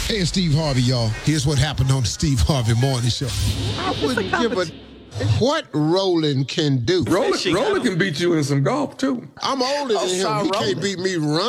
Hey, it's Steve Harvey, y'all. Here's what happened on the Steve Harvey Morning Show. I wouldn't give a what Roland can do. Roland can beat you in some golf, too. I'm older than him. He can't beat me running.